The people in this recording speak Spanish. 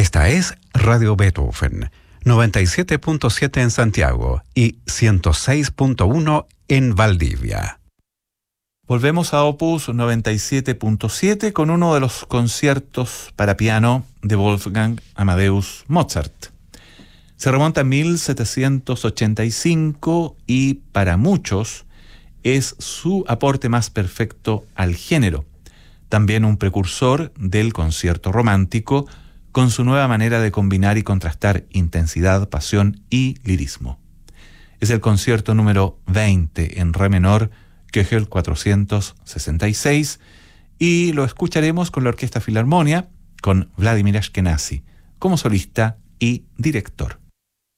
Esta es Radio Beethoven, 97.7 en Santiago y 106.1 en Valdivia. Volvemos a Opus 97.7 con uno de los conciertos para piano de Wolfgang Amadeus Mozart. Se remonta a 1785 y para muchos es su aporte más perfecto al género. También un precursor del concierto romántico con su nueva manera de combinar y contrastar intensidad, pasión y lirismo. Es el concierto número 20 en re menor, Köchel 466, y lo escucharemos con la Orquesta Filarmonia, con Vladimir Ashkenazy como solista y director.